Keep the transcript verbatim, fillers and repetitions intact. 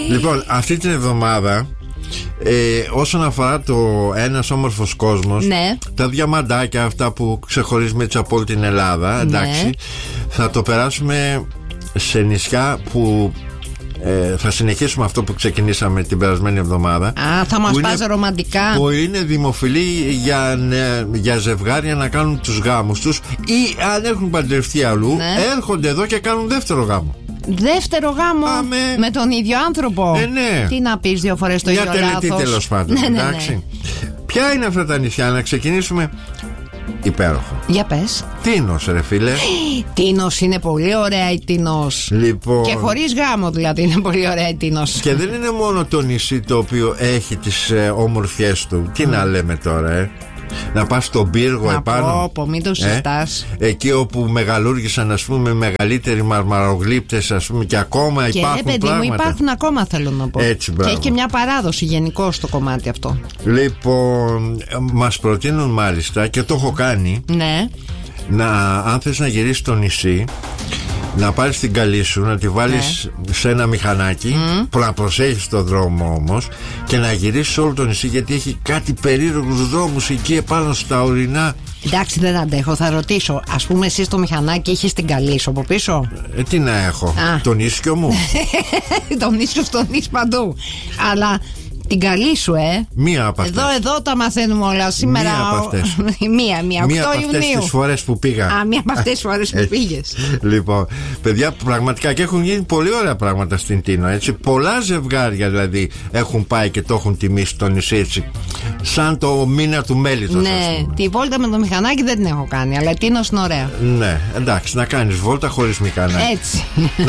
Λοιπόν, αυτή την εβδομάδα, ε, όσον αφορά το Ένας Όμορφος Κόσμος, ναι. τα διαμαντάκια αυτά που ξεχωρίζουμε έτσι από όλη την Ελλάδα, εντάξει, ναι. θα το περάσουμε σε νησιά που ε, θα συνεχίσουμε αυτό που ξεκινήσαμε την περασμένη εβδομάδα. Α, θα μας πας ρομαντικά. Που είναι δημοφιλή για, για ζευγάρια να κάνουν τους γάμους τους, ή αν έχουν παντρευτεί αλλού, ναι. έρχονται εδώ και κάνουν δεύτερο γάμο. Δεύτερο γάμο Άμε. με τον ίδιο άνθρωπο. Ε, ναι. Τι να πεις δύο φορές το ίδιο λάθος. Για τελετή τέλος πάντων. Ναι, ναι, εντάξει. Ναι. Ποια είναι αυτά τα νησιά, να ξεκινήσουμε. Υπέροχο. Για πες. Τίνος, ρε φίλε. Τίνος είναι πολύ ωραία η Τίνος. Λοιπόν. Και χωρίς γάμο δηλαδή είναι πολύ ωραία η Τίνος. Και δεν είναι μόνο το νησί το οποίο έχει τις ε, όμορφιές του. Τι mm. να λέμε τώρα, ε. Να πας στον πύργο να επάνω. Πω, πω, μην το συζητάς. Ε, εκεί όπου μεγαλούργησαν, ας πούμε, μεγαλύτεροι μαρμαρογλύπτες, ας πούμε, και ακόμα και υπάρχουν παιδί πράγματα. μου, υπάρχουν ακόμα, θέλω να πω. Έτσι, και έχει και μια παράδοση γενικώ στο κομμάτι αυτό. Λοιπόν, μας προτείνουν μάλιστα, και το έχω κάνει, ναι. να, αν θες να γυρίσεις στο νησί, να πάρεις την καλή σου, να τη βάλεις ναι. σε ένα μηχανάκι, mm. που να προσέχεις το δρόμο όμως, και να γυρίσεις όλο το νησί, γιατί έχει κάτι περίεργους δρόμους εκεί επάνω στα ορεινά. Εντάξει, δεν αντέχω, θα ρωτήσω. Ας πούμε, εσύ στο μηχανάκι έχεις την καλή σου από πίσω. Ε, τι να έχω, Α. τον ίσιο μου. Τον ίσιο στον ίσιο παντού. Αλλά την καλή σου, ε. Μία από αυτές. Εδώ, εδώ τα μαθαίνουμε όλα σήμερα. Μία από αυτές. μία, μία, μία από Ιουνίου. αυτές τις φορές που πήγα. Α, μία από αυτές τις φορές που πήγες. Λοιπόν, παιδιά, πραγματικά, και έχουν γίνει πολύ ωραία πράγματα στην Τίνο, έτσι. Πολλά ζευγάρια δηλαδή έχουν πάει και το έχουν τιμήσει το νησί, έτσι. Σαν το μήνα του μέλιτος. Ναι, τη βόλτα με το μηχανάκι δεν την έχω κάνει, αλλά η Τίνος είναι ωραία. Ναι, εντάξει, να κάνεις βόλτα χωρίς μηχανάκι. Έτσι.